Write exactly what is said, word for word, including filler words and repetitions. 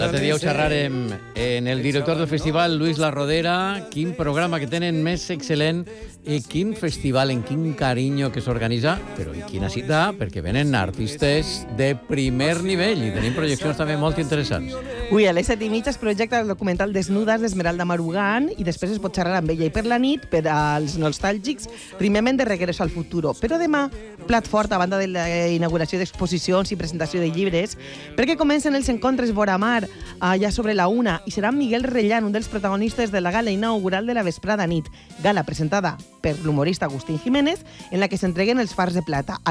L'altre dia ho xerrarem en el director del festival, Luis La Rodera. Quin programa que tenen més excel·lent i quin festival, en quin carinyo que s'organitza, però i quina cita, perquè venen artistes de primer nivell i tenim projeccions també molt interessants. Ui, a les set i mitja es projecta el documental Desnudes d'Esmeralda Marugan i després es pot xerrar amb ella i per la nit per als nostàlgics Rimement de Regreso al Futuro. Però demà, plat fort a banda de la inauguració d'exposicions i presentació de llibres, perquè comencen els encontres vora mar allà sobre la una i serà Miguel Rellan, un dels protagonistes de la gala inaugural de la vesprada nit, gala presentada per l'humorista Agustín Jiménez, en la que s'entreguen els fars de plata.